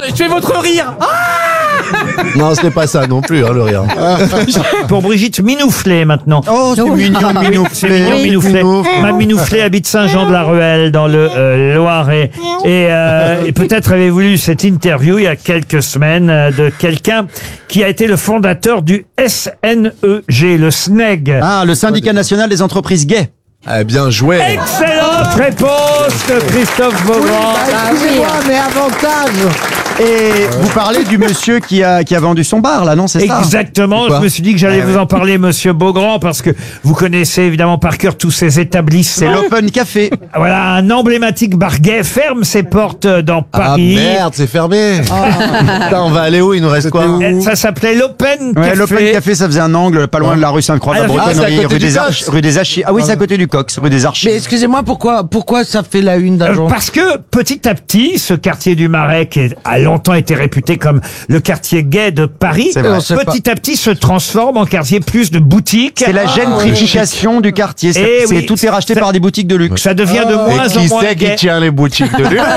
je fais votre rire. Non, ce n'est pas ça non plus, hein, le rire. Pour Brigitte Minouflet maintenant. Oh, c'est mignon, C'est mignon, Minouflet. Ma Minouflet habite Saint-Jean-de-la-Ruelle dans le Loiret. Et peut-être avez-vous lu cette interview il y a quelques semaines de quelqu'un qui a été le fondateur du SNEG, le SNEG. Ah, le syndicat national des entreprises gays. Eh bien joué. Excellente réponse de Christophe Beaugrand. Excusez-moi, mais avantage. Et vous parlez du monsieur qui a vendu son bar, là, non, c'est ça? Exactement, C'est quoi? je me suis dit que j'allais vous en parler, monsieur Beaugrand, parce que vous connaissez évidemment par cœur tous ces établissements. C'est l'Open Café. Voilà, un emblématique bar gay ferme ses portes dans Paris. Ah merde, c'est fermé. Putain, on va aller où? Il nous reste quoi? Ça s'appelait l'Open Café. Ouais, l'Open Café, ça faisait un angle pas loin de la rue Sainte-Croix de la Ah, c'est à Bretonnerie, côté du Cox. rue des Archives. Ah oui, c'est à côté du Cox, rue des Archives. Mais excusez-moi, pourquoi ça fait la une d'un jour? Parce que petit à petit, ce quartier du Marais, qui a longtemps été réputé comme le quartier gay de Paris, C'est vrai. petit à petit se transforme en quartier plus de boutiques. C'est la gentrification du quartier. Eh oui. Tout est racheté par des boutiques de luxe. Ça devient de Et moins en qui moins c'est qui gay. tient les boutiques de luxe?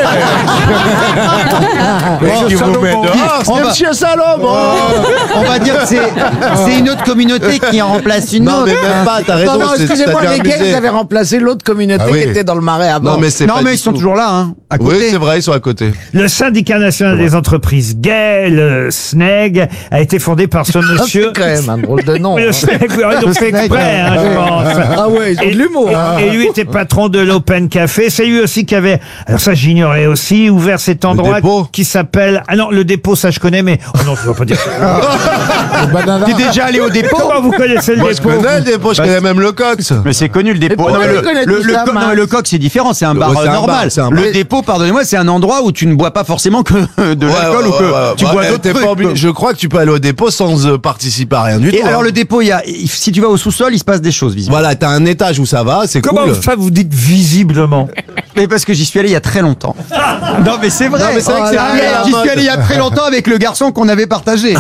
Qui vous met dehors? On va- Monsieur Salomon. On va dire que c'est une autre communauté qui en remplace une Non, autre. mais même pas, t'as raison. Non, c'est- excusez-moi, ça les devient gays, amusé. ils avaient remplacé l'autre communauté Ah oui. qui était dans le Marais avant. Non, mais c'est Non, pas mais du ils sont tout. toujours là, hein, à Oui, côté. c'est vrai, ils sont à côté. Le syndicat national des entreprises gays, le SNEG, a été fondé par ce monsieur. C'est quand même un drôle de nom. Mais le SNEG, ils ont fait exprès, hein, je pense. Ah ouais, ils ont de l'humour. Et lui était patron de l'Open Café. C'est lui aussi qui avait, alors ça j'ignorais aussi, ouvert cet endroit dépôt qui s'appelle, ah non, le dépôt, ça je connais, mais, oh non, je ne vais pas dire ça. T'es déjà allé au dépôt? Comment vous connaissez le Moi, je dépôt? connais le dépôt, je connais même le Cox. Mais c'est connu le dépôt. pourquoi Non, mais tu connais tout ça, non, Max mais le coq, c'est différent, c'est un bar c'est un normal. bar, c'est un Le bar. dépôt, pardonnez-moi, c'est un endroit où tu ne bois pas forcément que de l'alcool ou que tu bois d'autres t'es pas trucs. obligé- Je crois que tu peux aller au dépôt sans participer à rien du tout. Et alors hein. le dépôt, si tu vas au sous-sol, il se passe des choses visiblement. Voilà, t'as un étage où ça va, c'est Comment cool. ça vous dites visiblement? Mais parce que j'y suis allé il y a très longtemps. Non mais c'est vrai. Non, mais c'est vrai que c'est arrivé à la J'y mode. suis allé il y a très longtemps avec le garçon qu'on avait partagé.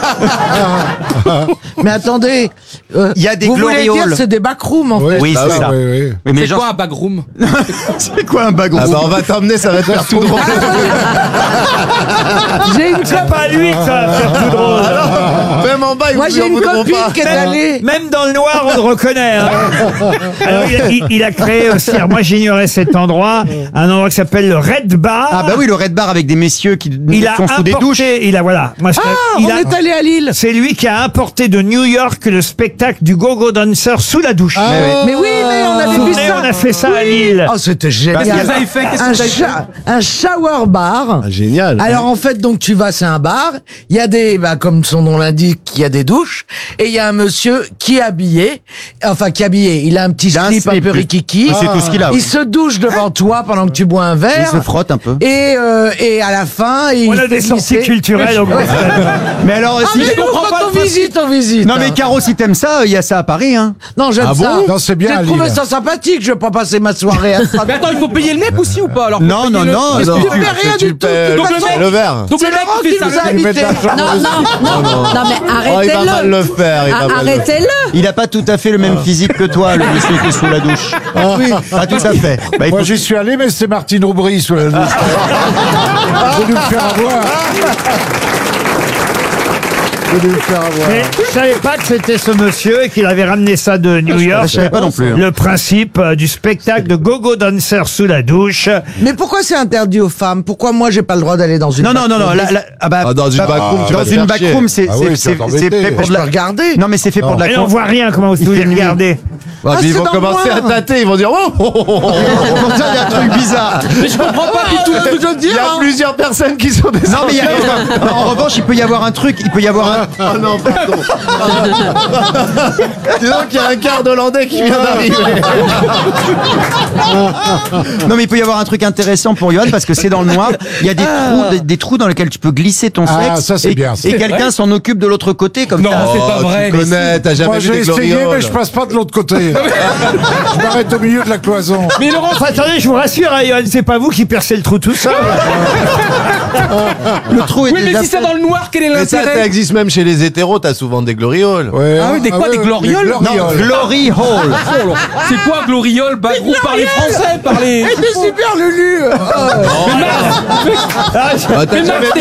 Mais attendez, Il y a des vous voulez glory halls. dire c'est des backrooms en fait. Oui, Ah c'est oui, ça. oui, Oui, mais les C'est gens, quoi un backroom? c'est quoi un bagon? Ah bah on va t'emmener, ça va te faire tout drôle. J'ai une C'est pas lui que ça va faire tout drôle. Même en bas, ils Moi vous j'ai en une voudront copine pas. qui est allée. Même dans le noir, on le reconnaît. Hein. Alors, il a créé aussi, alors moi j'ignorais cet endroit, un endroit qui s'appelle le Red Bar. Ah bah oui, le Red Bar avec des messieurs qui Il a sont sous des douches. importé, il a voilà. Moi, il On a- est allé à Lille. c'est lui qui a importé de New York le spectacle du Go-Go Dancer sous la douche. Mais oui, mais on Vous avait vous vu souvenez, ça. on a fait ça à Lille. Oh, c'était génial. Qu'est-ce que vous avez fait? Qu'est-ce que vous avez fait? Un shower bar. Ah, génial. Alors en fait, donc tu vas, c'est un bar. Il y a des, comme son nom l'indique, il y a des douches. Et il y a un monsieur qui est habillé, il a un petit Il a un slip un slip, peu lui. rikiki. Et c'est tout ce qu'il a, oui. Il se douche devant toi pendant que tu bois un Il verre. se frotte un peu. Et à la fin, il On a des fait sorties glisser. culturelles. au contraire. Mais alors, Ah si... mais non, quand on visite, on visite. Non mais Caro, si t'aimes ça, il y a ça à Paris, hein. Non, j'aime Ah ça. bon Non, c'est bien à J'ai trouvé Lille. ça sympathique. Je vais pas passer ma soirée à ça. Mais attends, il faut payer le mec aussi ou pas alors? Non, non, non. Mais non. tu fais rien du tout. De Donc toute le façon, mec- Le verre. Donc c'est le mec Laurent qui qui fait nous ça. a Ils mettent invités. l'argent Non, non, non, non, mais Oh, il va mal arrêtez-le. le faire. Il va mal le faire. Arrêtez-le. Il a pas tout à fait le même physique que toi, le monsieur qui est sous la douche. Pas tout à fait. Bah, il Moi faut- j'y suis allé, mais c'était Martine Aubry sous la douche. J'ai dû me faire avoir. J'ai dû me faire avoir. Mais je savais pas que c'était ce monsieur et qu'il avait ramené ça de New York. Je savais pas non plus, hein. Le principe du spectacle de Go-Go Dancer sous la douche. Mais pourquoi c'est interdit aux femmes? Pourquoi moi j'ai pas le droit d'aller dans une Non, non, non, non. Dans une backroom, tu dans vas te une faire backroom, chier. c'est Ah oui, c'est- ça va c'est t'embêter. fait pour Je de peux la. regarder. Non, mais c'est fait pour de la. Et on voit rien, comment vous voulez regarder. Bah, Ah, ils c'est vont dans commencer le à noir. tâter, ils vont dire oh, oh, oh, oh, oh. Pour ça, il y a un truc bizarre. Mais je comprends pas du tout ce que je veux Il y dire. a plusieurs personnes qui sont des Non, mais il y a- non, en revanche, il peut y avoir un truc. Il peut y avoir un. Oh non, pardon. Dis donc qu'il y a un quart d'Hollandais qui vient d'arriver. Non, mais il peut y avoir un truc intéressant pour Johan parce que c'est dans le noir. Il y a des trous dans lesquels tu peux glisser ton Ah, sexe. ça, c'est et, bien, ça. Et quelqu'un s'en occupe de l'autre côté comme Non, ça. c'est pas Oh, vrai. tu connais, t'as jamais Moi vu j'ai des essayé, glorioles. mais je passe pas de l'autre côté. Je m'arrête au milieu de la cloison. Mais Laurent, Enfin, attendez, je vous rassure, hein, Johan, c'est pas vous qui percez le trou tout seul. Le trou est oui, mais déjà si c'est fait. dans le noir, quel est Mais ça l'intérêt? existe même chez les hétéros, t'as souvent des glorioles. Ouais, Ah oui, des quoi, des glorioles? Non, glorioles. Glory Hall. C'est quoi gloriole, backroom par les Français, par les... C'est super Lulu. Ah, t'as Mais jamais Marc, vu